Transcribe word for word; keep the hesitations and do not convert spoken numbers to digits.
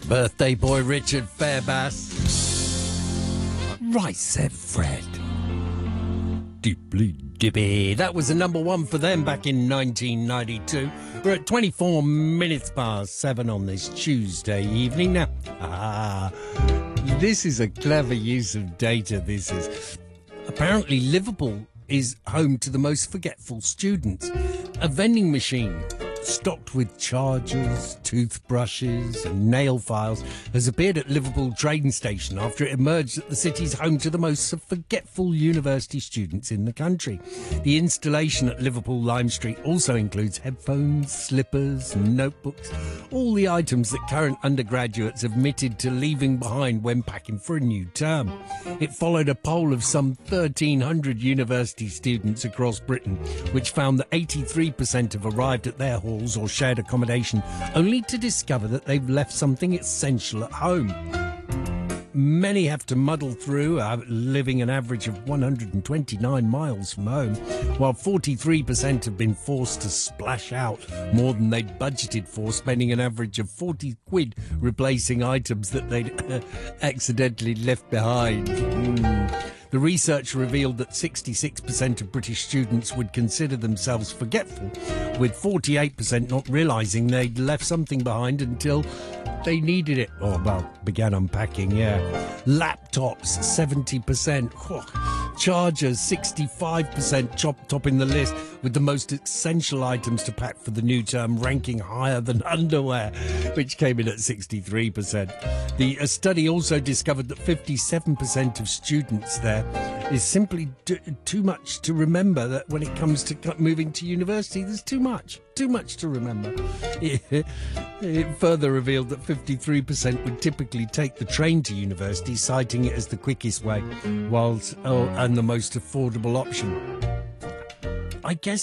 Birthday boy Richard Fairbass. Right said Fred. Deeply dippy. That was a number one for them back in nineteen ninety-two. We're at twenty-four minutes past seven on this Tuesday evening. Now, ah, this is a clever use of data, this is. Apparently, Liverpool is home to the most forgetful students. A vending machine stocked with chargers, toothbrushes and nail files has appeared at Liverpool train station after it emerged that the city's home to the most forgetful university students in the country. The installation at Liverpool Lime Street also includes headphones, slippers, notebooks, all the items that current undergraduates admitted to leaving behind when packing for a new term. It followed a poll of some thirteen hundred university students across Britain, which found that eighty-three percent have arrived at their halls or shared accommodation only to discover that they've left something essential at home. Many have to muddle through, uh, living an average of one hundred twenty-nine miles from home, while forty-three percent have been forced to splash out more than they'd budgeted for, spending an average of forty quid replacing items that they'd uh, accidentally left behind. Mm. The research revealed that sixty-six percent of British students would consider themselves forgetful, with forty-eight percent not realising they'd left something behind until they needed it. Oh, well, began unpacking, yeah. Laptops, seventy percent. Oh, chargers, sixty-five percent, top, topping the list, with the most essential items to pack for the new term ranking higher than underwear, which came in at sixty-three percent. The a study also discovered that fifty-seven percent of students there is simply d- too much to remember. That when it comes to moving to university, there's too much, too much to remember. It, it further revealed that fifty-three percent would typically take the train to university, citing it as the quickest way, whilst oh, and the most affordable option. I guess